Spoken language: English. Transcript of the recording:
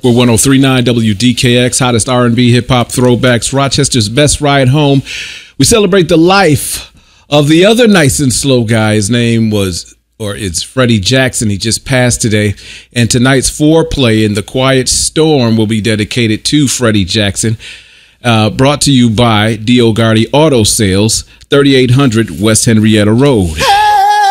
We're 103.9 WDKX, hottest R&B, hip-hop throwbacks, Rochester's best ride home. We celebrate the life of the other nice and slow guy. His name it's Freddie Jackson. He just passed today. And tonight's foreplay in the Quiet Storm will be dedicated to Freddie Jackson. Brought to you by DeO'Gardy Auto Sales, 3800 West Henrietta Road.